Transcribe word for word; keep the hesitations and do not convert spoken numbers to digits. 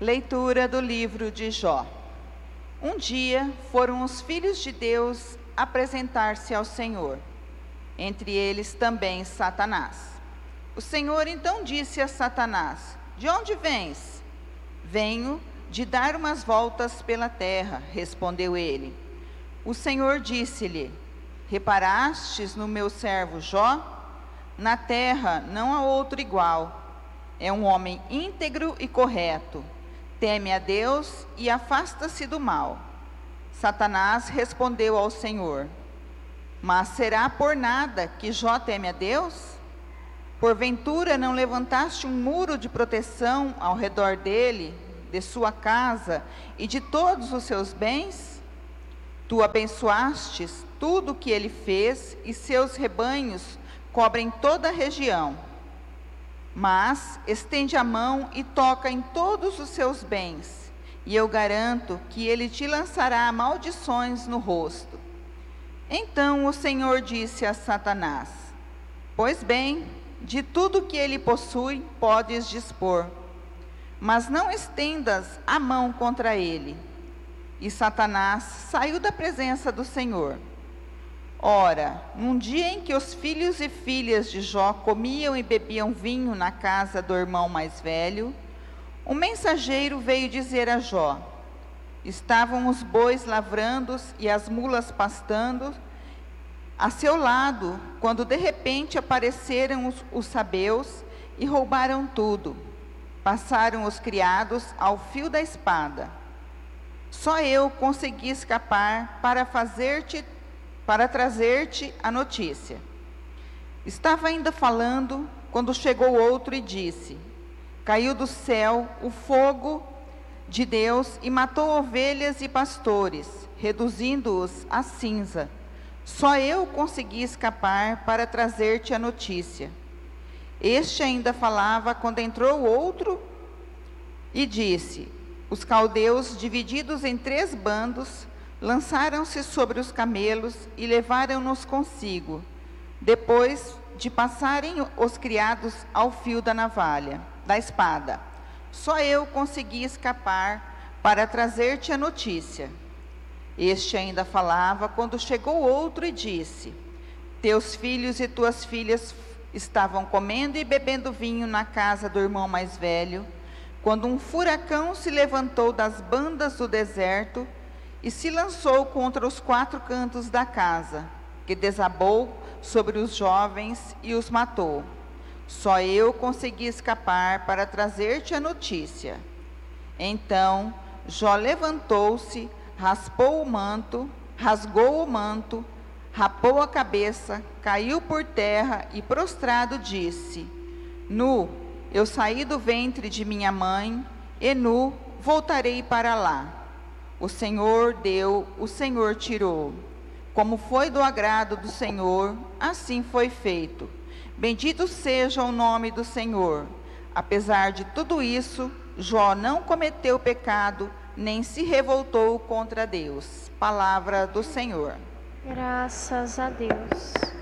Leitura do livro de Jó. Um dia foram os filhos de Deus apresentar-se ao Senhor, entre eles também Satanás. O Senhor então disse a Satanás: De onde vens? Venho de dar umas voltas pela terra, respondeu ele. O Senhor disse-lhe: Reparastes no meu servo Jó? Na terra não há outro igual. É um homem íntegro e correto. Teme a Deus e afasta-se do mal. Satanás respondeu ao Senhor: Mas será por nada que Jó teme a Deus? Porventura não levantaste um muro de proteção ao redor dele, de sua casa e de todos os seus bens? Tu abençoastes tudo o que ele fez, e seus rebanhos cobrem toda a região. Mas estende a mão e toca em todos os seus bens, e eu garanto que ele te lançará maldições no rosto. Então o Senhor disse a Satanás: Pois bem, de tudo que ele possui podes dispor, mas não estendas a mão contra ele. E Satanás saiu da presença do Senhor. Ora, num dia em que os filhos e filhas de Jó comiam e bebiam vinho na casa do irmão mais velho, um mensageiro veio dizer a Jó: Estavam os bois lavrando e as mulas pastando a seu lado, quando de repente apareceram os, os sabeus e roubaram tudo. Passaram os criados ao fio da espada. Só eu consegui escapar para fazer-te para trazer-te a notícia. Estava ainda falando, quando chegou outro e disse: Caiu do céu o fogo de Deus e matou ovelhas e pastores, reduzindo-os a cinza. Só eu consegui escapar para trazer-te a notícia. Este ainda falava quando entrou outro e disse: Os caldeus, divididos em três bandos, lançaram-se sobre os camelos e levaram-nos consigo, depois de passarem os criados ao fio da navalha, da espada. Só eu consegui escapar para trazer-te a notícia. Este ainda falava quando chegou outro e disse: Teus filhos e tuas filhas estavam comendo e bebendo vinho na casa do irmão mais velho, quando um furacão se levantou das bandas do deserto e se lançou contra os quatro cantos da casa, que desabou sobre os jovens e os matou. Só eu consegui escapar para trazer-te a notícia. Então Jó levantou-se, raspou o manto, rasgou o manto, rapou a cabeça, caiu por terra e prostrado disse: Nu, eu saí do ventre de minha mãe, e nu voltarei para lá. O Senhor deu, o Senhor tirou. Como foi do agrado do Senhor, assim foi feito. Bendito seja o nome do Senhor. Apesar de tudo isso, Jó não cometeu pecado, nem se revoltou contra Deus. Palavra do Senhor. Graças a Deus.